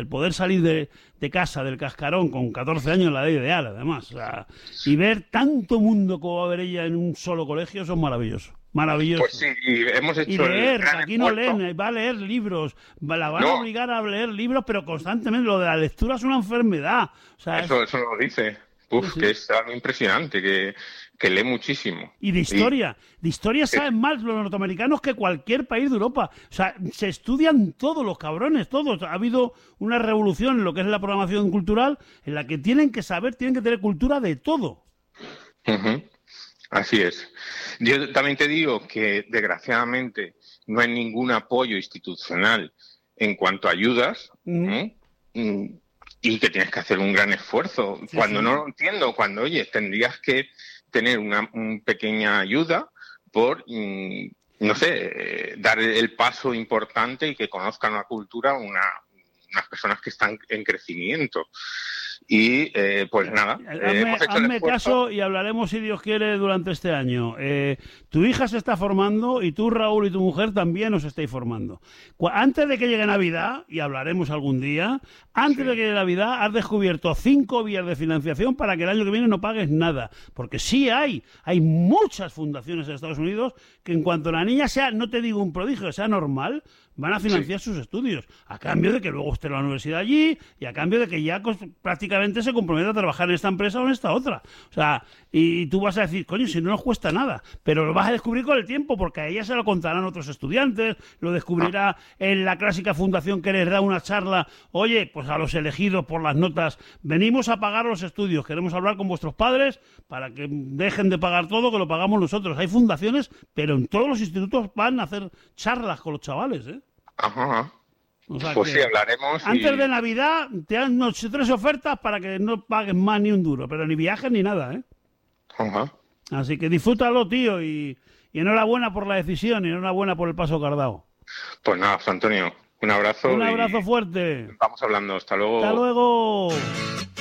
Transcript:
poder salir de casa, del cascarón, con 14 años, la edad ideal, además. O sea, y ver tanto mundo como va a ver ella en un solo colegio, eso es maravilloso. Maravilloso. Pues sí, y hemos hecho Y leer, gran aquí no esfuerzo. leen, va a leer libros, la van a No, obligar a leer libros, pero constantemente. Lo de la lectura es una enfermedad. O sea, eso lo dice. sí, Uf, sí. que es algo impresionante, que lee muchísimo. Y de historia saben más los norteamericanos que cualquier país de Europa. O sea, se estudian todos los cabrones, todos. Ha habido una revolución en lo que es la programación cultural en la que tienen que saber, tienen que tener cultura de todo. Ujú. Así es. Yo también te digo que, desgraciadamente, no hay ningún apoyo institucional en cuanto a ayudas, ¿eh? Y que tienes que hacer un gran esfuerzo. Sí, Cuando sí. no lo entiendo, cuando, oye, tendrías que tener una pequeña ayuda por, no sé, dar el paso importante y que conozcan la cultura unas personas que están en crecimiento. Y pues nada, hemos hecho el Hazme esfuerzo. caso y hablaremos, si Dios quiere, durante este año. Tu hija se está formando y tú, Raúl, y tu mujer también os estáis formando. Antes de que llegue Navidad, y hablaremos algún día, antes de que llegue Navidad, has descubierto 5 vías de financiación para que el año que viene no pagues nada. Porque sí hay muchas fundaciones en Estados Unidos que en cuanto la niña sea, no te digo un prodigio, sea normal, van a financiar sus estudios, a cambio de que luego esté la universidad allí y a cambio de que ya prácticamente se comprometa a trabajar en esta empresa o en esta otra. O sea, y tú vas a decir, coño, si no nos cuesta nada, pero lo vas a descubrir con el tiempo, porque a ella se lo contarán otros estudiantes, lo descubrirá en la clásica fundación que les da una charla, oye, pues a los elegidos por las notas, venimos a pagar los estudios, queremos hablar con vuestros padres para que dejen de pagar todo, que lo pagamos nosotros. Hay fundaciones, pero en todos los institutos van a hacer charlas con los chavales, ¿eh? Ajá. O sea Pues que sí, hablaremos. antes de Navidad te dan 3 ofertas para que no pagues más ni un duro, pero ni viajes ni nada, ¿eh? Ajá. Así que disfrútalo, tío, y enhorabuena por la decisión y enhorabuena por el paso que has dado. Pues nada, José Antonio, un abrazo. Un abrazo fuerte. Vamos hablando. Hasta luego. Hasta luego.